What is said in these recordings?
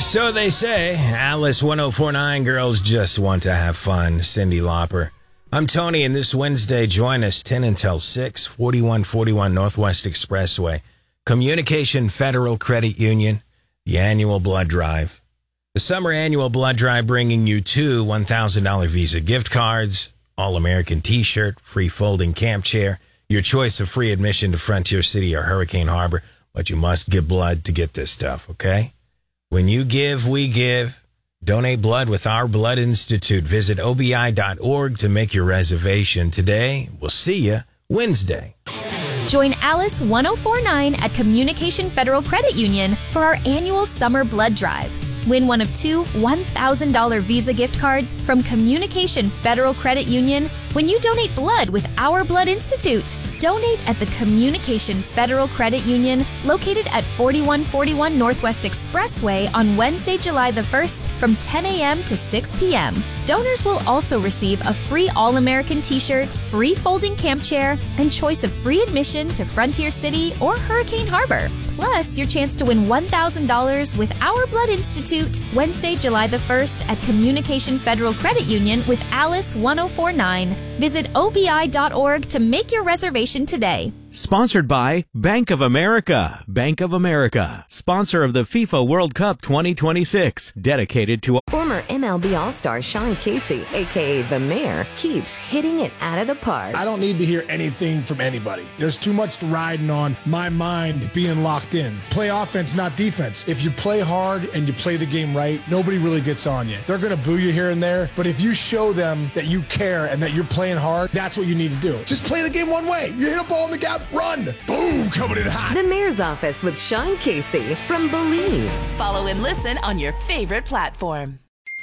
So they say, Alice 1049 girls just want to have fun. Cyndi Lauper. I'm Tony, and this Wednesday, join us 10 until 6, 4141 Northwest Expressway. Communication Federal Credit Union, the annual blood drive. The summer annual blood drive bringing you 2 $1,000 Visa gift cards, All-American t-shirt, free folding camp chair, your choice of free admission to Frontier City or Hurricane Harbor, but you must give blood to get this stuff, okay? When you give, we give. Donate blood with our Blood Institute. Visit obi.org to make your reservation today. We'll see you Wednesday. Join Alice 1049 at Communication Federal Credit Union for our annual summer blood drive. Win one of 2 $1,000 Visa gift cards from Communication Federal Credit Union when you donate blood with our Blood Institute. Donate at the Communication Federal Credit Union located at 4141 Northwest Expressway on Wednesday, July the 1st from 10 a.m. to 6 p.m. Donors will also receive a free All-American t-shirt, free folding camp chair, and choice of free admission to Frontier City or Hurricane Harbor. Plus, your chance to win $1,000 with our Blood Institute Wednesday, July the 1st at Communication Federal Credit Union with Alice 1049. Visit obi.org to make your reservation today. Sponsored by Bank of America. Bank of America, sponsor of the FIFA World Cup 2026, dedicated to Former MLB All-Star Sean Casey, a.k.a. The Mayor, keeps hitting it out of the park. I don't need to hear anything from anybody. There's too much riding on my mind being locked in. Play offense, not defense. If you play hard and you play the game right, nobody really gets on you. They're going to boo you here and there, but if you show them that you care and that you're playing hard, that's what you need to do. Just play the game one way. You hit a ball in the gap, run. Boom, coming in hot. The Mayor's Office with Sean Casey from Believe. Follow and listen on your favorite platform.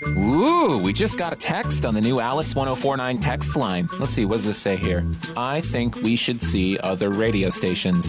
Ooh, we just got a text on the new Alice 1049 text line. Let's see, what does this say here? I think we should see other radio stations.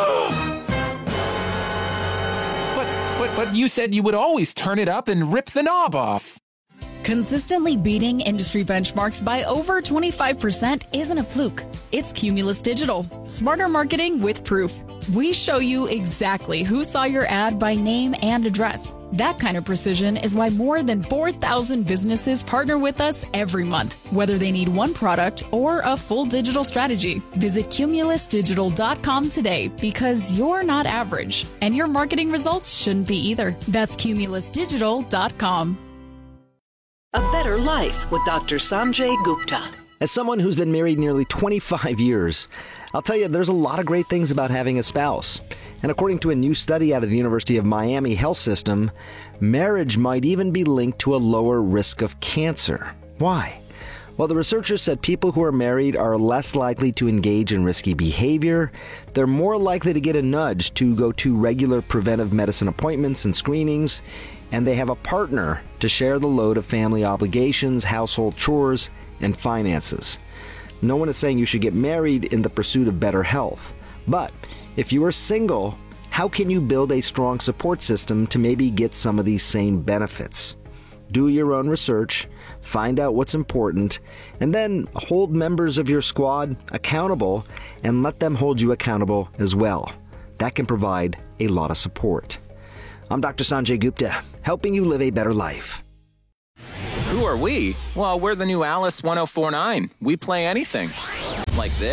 But you said you would always turn it up and rip the knob off. Consistently beating industry benchmarks by over 25% isn't a fluke. It's Cumulus Digital. Smarter marketing with proof. We show you exactly who saw your ad by name and address. That kind of precision is why more than 4,000 businesses partner with us every month, whether they need one product or a full digital strategy. Visit cumulusdigital.com today because you're not average, and your marketing results shouldn't be either. That's cumulusdigital.com. A Better Life with Dr. Sanjay Gupta. As someone who's been married nearly 25 years, I'll tell you there's a lot of great things about having a spouse. And according to a new study out of the University of Miami Health System, marriage might even be linked to a lower risk of cancer. Why? Well, the researchers said people who are married are less likely to engage in risky behavior. They're more likely to get a nudge to go to regular preventive medicine appointments and screenings. And they have a partner to share the load of family obligations, household chores, and finances. No one is saying you should get married in the pursuit of better health. But if you are single, how can you build a strong support system to maybe get some of these same benefits? Do your own research, find out what's important, and then hold members of your squad accountable and let them hold you accountable as well. That can provide a lot of support. I'm Dr. Sanjay Gupta, helping you live a better life. Who are we? Well, we're the new Alice 1049. We play anything. Like this.